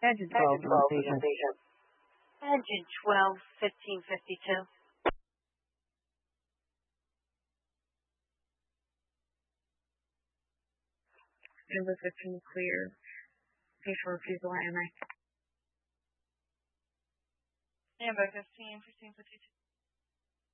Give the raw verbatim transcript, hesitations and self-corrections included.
Engine twelve, location. Engine twelve, fifteen fifty-two. Number fifteen clear. Pay for refusal I M A. Number fifteen, fifteen fifty-two.